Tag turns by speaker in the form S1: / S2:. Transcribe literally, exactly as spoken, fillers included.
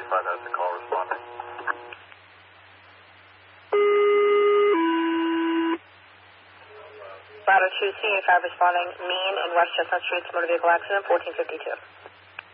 S1: five has the call responding.
S2: Bravo two, C A five responding, Mean in West Chestnut Street, motor vehicle accident, fourteen fifty-two.